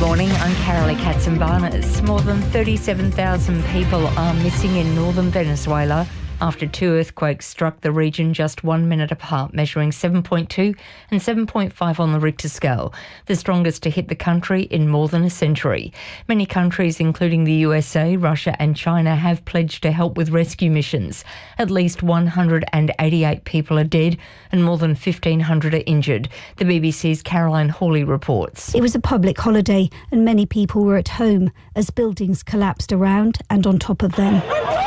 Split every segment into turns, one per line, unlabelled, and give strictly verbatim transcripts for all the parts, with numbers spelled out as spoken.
morning, I'm Carolee Katsimbanis. More than thirty-seven thousand people are missing in northern Venezuela after two earthquakes struck the region just one minute apart, measuring seven point two and seven point five on the Richter scale, the strongest to hit the country in more than a century. Many countries, including the U S A, Russia and China, have pledged to help with rescue missions. At least one hundred eighty-eight people are dead and more than fifteen hundred are injured. The B B C's Caroline Hawley reports.
It was a public holiday and many people were at home as buildings collapsed around and on top of them.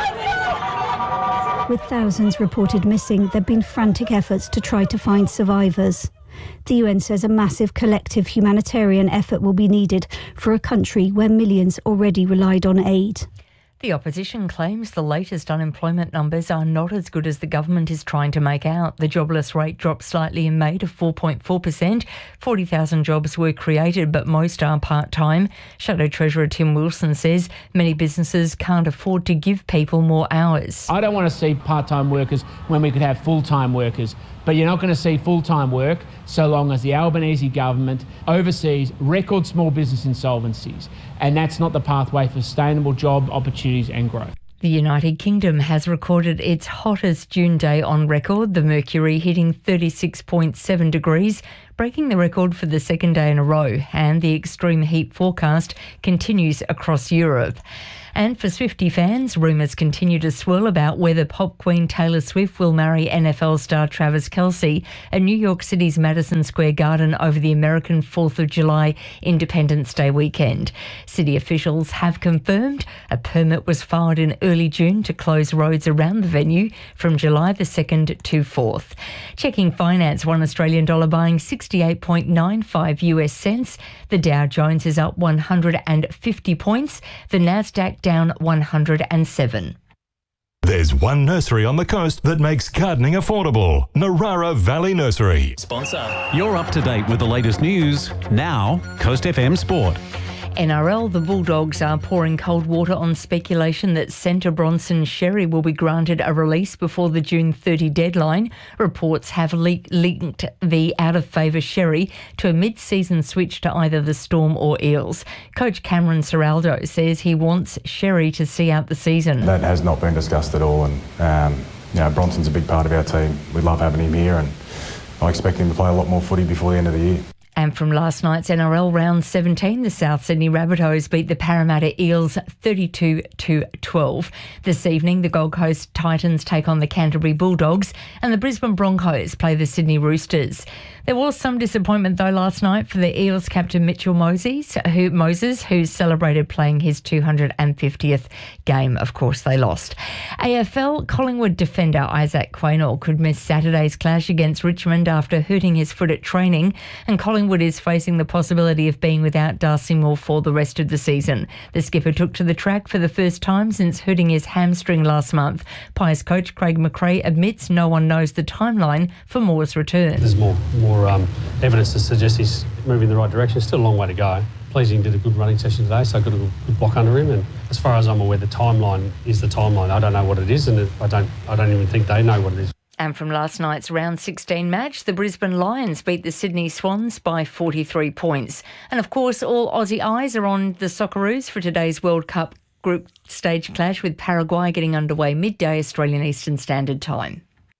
With thousands reported missing, there have been frantic efforts to try to find survivors. The U N says a massive collective humanitarian effort will be needed for a country where millions already relied on aid.
The opposition claims the latest unemployment numbers are not as good as the government is trying to make out. The jobless rate dropped slightly in May to four point four percent. forty thousand jobs were created, but most are part-time. Shadow Treasurer Tim Wilson says many businesses can't afford to give people more hours.
I don't want to see part-time workers when we could have full-time workers. But you're not going to see full-time work so long as the Albanese government oversees record small business insolvencies. And that's not the pathway for sustainable job opportunities and growth.
The United Kingdom has recorded its hottest June day on record, the mercury hitting thirty-six point seven degrees, breaking the record for the second day in a row, and the extreme heat forecast continues across Europe. And for Swiftie fans, rumours continue to swirl about whether pop queen Taylor Swift will marry N F L star Travis Kelce at New York City's Madison Square Garden over the American fourth of July Independence Day weekend. City officials have confirmed a permit was filed in early June to close roads around the venue from July the second to fourth. Checking finance, one Australian dollar buying sixty-eight point nine five U S cents. The Dow Jones is up one hundred fifty points. The Nasdaq down one hundred seven.
There's one nursery on the coast that makes gardening affordable. Narara Valley Nursery.
Sponsor. You're up to date with the latest news. Now, Coast F M Sport.
N R L, the Bulldogs are pouring cold water on speculation that centre Bronson Xerri will be granted a release before the June thirtieth deadline. Reports have le- linked the out-of-favour Xerri to a mid-season switch to either the Storm or Eels. Coach Cameron Ciraldo says he wants Xerri to see out the season.
That has not been discussed at all, and um, you know, Bronson's a big part of our team. We love having him here, and I expect him to play a lot more footy before the end of the year.
And from last night's N R L round seventeen, the South Sydney Rabbitohs beat the Parramatta Eels thirty-two to twelve. This evening, the Gold Coast Titans take on the Canterbury Bulldogs and the Brisbane Broncos play the Sydney Roosters. There was some disappointment, though, last night for the Eels captain Mitchell Moses, who, Moses, who celebrated playing his two hundred fiftieth game. Of course, they lost. A F L Collingwood defender Isaac Quaynor could miss Saturday's clash against Richmond after hurting his foot at training, and Collingwood is facing the possibility of being without Darcy Moore for the rest of the season. The skipper took to the track for the first time since hurting his hamstring last month. Pies coach Craig McRae admits no one knows the timeline for Moore's return.
There's more more um, evidence to suggest he's moving in the right direction. Still a long way to go. Pleasing did a good running session today, so I got a good, good block under him. And as far as I'm aware, the timeline is the timeline. I don't know what it is, and it, I don't I don't even think they know what it is.
And from last night's round sixteen match, the Brisbane Lions beat the Sydney Swans by forty-three points. And of course, all Aussie eyes are on the Socceroos for today's World Cup group stage clash, with Paraguay getting underway midday Australian Eastern Standard Time.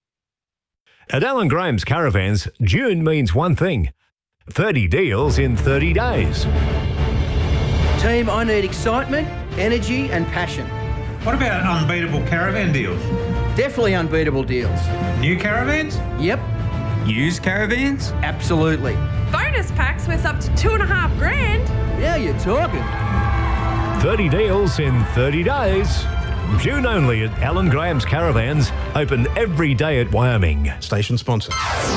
At Alan Graham's Caravans, June means one thing: thirty deals in thirty days.
Team, I need excitement, energy and passion.
What about unbeatable caravan deals?
Definitely unbeatable deals.
New caravans?
Yep.
Used caravans?
Absolutely.
Bonus packs worth up to two and a half grand.
Yeah, you're talking.
thirty deals in thirty days. June only at Alan Graham's Caravans. Open every day at Wyoming.
Station sponsor.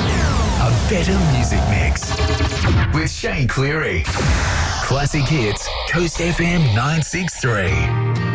A better music mix with Shane Cleary. Classic hits, Coast F M nine six three.